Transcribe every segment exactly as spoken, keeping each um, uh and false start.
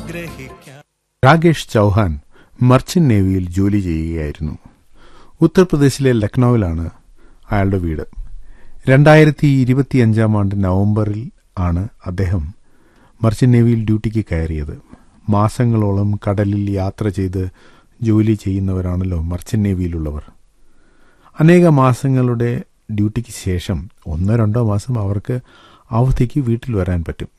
Rakesh Chouhan merchant നേവിയിൽ ജോലി ചെയ്യുകയായിരുന്നു. ഉത്തർപ്രദേശിലെ ലക്നൌവിലാണ് അയാളുടെ വീട്. രണ്ടായിരത്തി ഇരുപത്തിയഞ്ചാം ആണ്ട് നവംബറിൽ ആണ് അദ്ദേഹം മർച്ചന്റ് നേവിയിൽ ഡ്യൂട്ടിക്ക് കയറിയത്. മാസങ്ങളോളം കടലിൽ യാത്ര ചെയ്ത് ജോലി ചെയ്യുന്നവരാണല്ലോ മർച്ചന്റ് നേവിയിലുള്ളവർ. അനേക മാസങ്ങളുടെ ഡ്യൂട്ടിക്ക് ശേഷം ഒന്നോ രണ്ടോ മാസം അവർക്ക് അവധിക്ക് വീട്ടിൽ വരാൻ പറ്റും.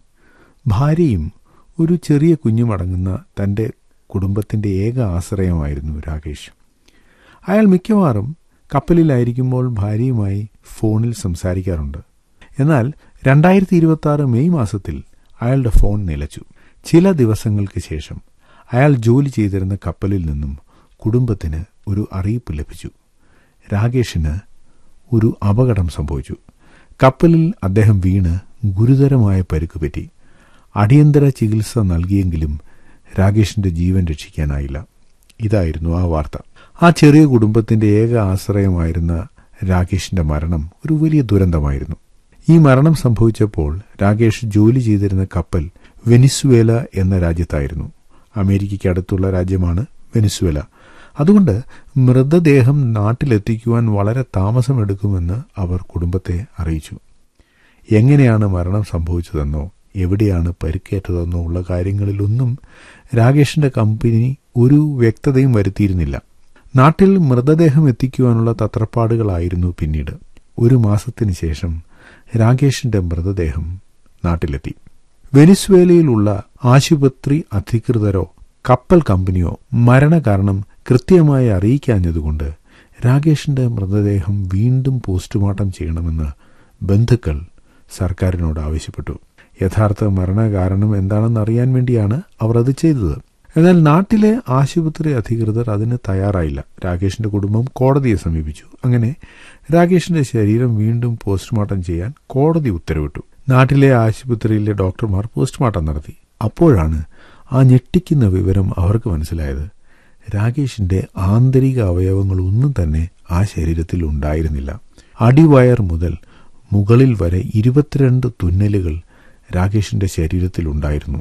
ഭാര്യയും ഒരു ചെറിയ കുഞ്ഞുമടങ്ങുന്ന തൻ്റെ കുടുംബത്തിൻ്റെ ഏക ആശ്രയമായിരുന്നു രാകേഷ്. അയാൾ മിക്കവാറും കപ്പലിലായിരിക്കുമ്പോൾ ഭാര്യയുമായി ഫോണിൽ സംസാരിക്കാറുണ്ട്. എന്നാൽ രണ്ടായിരത്തി ഇരുപത്തി ആറ് മെയ് മാസത്തിൽ അയാളുടെ ഫോൺ നിലച്ചു. ചില ദിവസങ്ങൾക്ക് ശേഷം അയാൾ ജോലി ചെയ്തിരുന്ന കപ്പലിൽ നിന്നും കുടുംബത്തിന് ഒരു അറിയിപ്പ് ലഭിച്ചു. രാകേഷിന് ഒരു അപകടം സംഭവിച്ചു. കപ്പലിൽ അദ്ദേഹം വീണ് ഗുരുതരമായ പരിക്ക് പറ്റി. അടിയന്തര ചികിത്സ നൽകിയെങ്കിലും രാകേഷിന്റെ ജീവൻ രക്ഷിക്കാനായില്ല. ഇതായിരുന്നു ആ വാർത്ത. ആ ചെറിയ കുടുംബത്തിന്റെ ഏക ആശ്രയമായിരുന്ന രാകേഷിന്റെ മരണം ഒരു വലിയ ദുരന്തമായിരുന്നു. ഈ മരണം സംഭവിച്ചപ്പോൾ രാകേഷ് ജോലി ചെയ്തിരുന്ന കപ്പൽ വെനിസ്വേല എന്ന രാജ്യത്തായിരുന്നു. അമേരിക്കയ്ക്ക് അടുത്തുള്ള രാജ്യമാണ് വെനിസ്വേല. അതുകൊണ്ട് മൃതദേഹം നാട്ടിലെത്തിക്കുവാൻ വളരെ താമസമെടുക്കുമെന്ന് അവർ കുടുംബത്തെ അറിയിച്ചു. എങ്ങനെയാണ് മരണം സംഭവിച്ചതെന്നോ എവിടെയാണ് പരിക്കേറ്റതെന്നോ ഉള്ള കാര്യങ്ങളിലൊന്നും രാകേഷിന്റെ കമ്പനി ഒരു വ്യക്തതയും വരുത്തിയിരുന്നില്ല. നാട്ടിൽ മൃതദേഹം എത്തിക്കുവാനുള്ള തത്രപ്പാടുകളായിരുന്നു പിന്നീട്. ഒരു മാസത്തിന് ശേഷം രാകേഷിന്റെ മൃതദേഹം നാട്ടിലെത്തി. വെനിസ്വേലയിലുള്ള ആശുപത്രി അധികൃതരോ കപ്പൽ കമ്പനിയോ മരണകാരണം കൃത്യമായി അറിയിക്കാഞ്ഞതുകൊണ്ട് രാകേഷിന്റെ മൃതദേഹം വീണ്ടും പോസ്റ്റ്മോർട്ടം ചെയ്യണമെന്ന് ബന്ധുക്കൾ സർക്കാരിനോട് ആവശ്യപ്പെട്ടു. യഥാർത്ഥ മരണകാരണം എന്താണെന്ന് അറിയാൻ വേണ്ടിയാണ് അവർ അത് ചെയ്തത്. എന്നാൽ നാട്ടിലെ ആശുപത്രി അധികൃതർ അതിന് തയ്യാറായില്ല. രാകേഷിന്റെ കുടുംബം കോടതിയെ സമീപിച്ചു. അങ്ങനെ രാകേഷിന്റെ ശരീരം വീണ്ടും പോസ്റ്റ്മോർട്ടം ചെയ്യാൻ കോടതി ഉത്തരവിട്ടു. നാട്ടിലെ ആശുപത്രിയിലെ ഡോക്ടർമാർ പോസ്റ്റ്മോർട്ടം നടത്തി. അപ്പോഴാണ് ആ ഞെട്ടിക്കുന്ന വിവരം അവർക്ക് മനസ്സിലായത്. രാകേഷിന്റെ ആന്തരിക അവയവങ്ങളൊന്നും തന്നെ ആ ശരീരത്തിൽ ഉണ്ടായിരുന്നില്ല. അടിവയർ മുതൽ മുകളിൽ വരെ ഇരുപത്തിരണ്ട് തുന്നലുകൾ രാകേഷിന്റെ ശരീരത്തിൽ ഉണ്ടായിരുന്നു.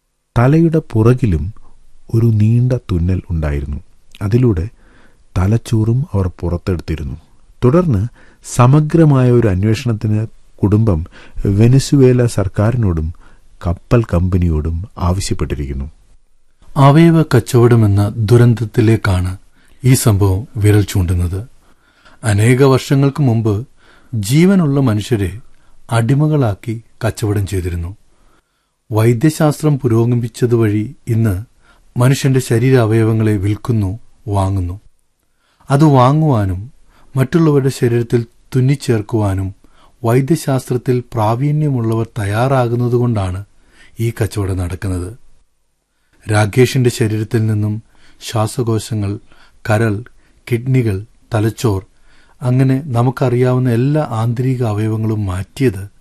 തലയുടെ പുറകിലും ഒരു നീണ്ട തുന്നൽ ഉണ്ടായിരുന്നു. അതിലൂടെ തലച്ചോറും അവർ പുറത്തെടുത്തിരുന്നു. തുടർന്ന് സമഗ്രമായ ഒരു അന്വേഷണത്തിന് കുടുംബം വെനിസ്വേല സർക്കാരിനോടും കപ്പൽ കമ്പനിയോടും ആവശ്യപ്പെട്ടിരിക്കുന്നു. അവയവ കച്ചവടമെന്ന ദുരന്തത്തിലേക്കാണ് ഈ സംഭവം വിരൽ ചൂണ്ടുന്നത്. അനേക വർഷങ്ങൾക്ക് മുമ്പ് ജീവനുള്ള മനുഷ്യരെ അടിമകളാക്കി കച്ചവടം ചെയ്തിരുന്നു. വൈദ്യശാസ്ത്രം പുരോഗമിച്ചതുവഴി ഇന്ന് മനുഷ്യന്റെ ശരീരാവയവങ്ങളെ വിൽക്കുന്നു, വാങ്ങുന്നു. അത് വാങ്ങുവാനും മറ്റുള്ളവരുടെ ശരീരത്തിൽ തുന്നിച്ചേർക്കുവാനും വൈദ്യശാസ്ത്രത്തിൽ പ്രാവീണ്യമുള്ളവർ തയ്യാറാകുന്നതുകൊണ്ടാണ് ഈ കച്ചവടം നടക്കുന്നത്. രാകേഷിന്റെ ശരീരത്തിൽ നിന്നും ശ്വാസകോശങ്ങൾ, കരൾ, കിഡ്നികൾ, തലച്ചോർ, അങ്ങനെ നമുക്കറിയാവുന്ന എല്ലാ ആന്തരിക അവയവങ്ങളും മാറ്റിയത്